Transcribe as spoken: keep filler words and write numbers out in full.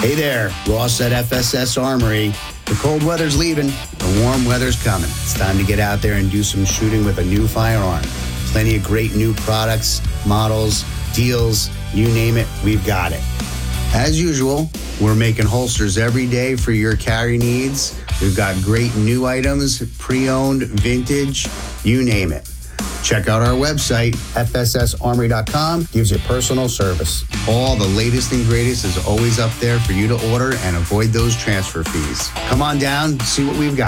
Hey there, Ross at F S S Armory. The cold weather's leaving, the warm weather's coming. It's time to get out there and do some shooting with a new firearm. Plenty of great new products, models, deals, you name it, we've got it. As usual, we're making holsters every day for your carry needs. We've got great new items, pre-owned, vintage, you name it. Check out our website, F S S armory dot com. Gives you personal service. All the latest and greatest is always up there for you to order and avoid those transfer fees. Come on down, see what we've got.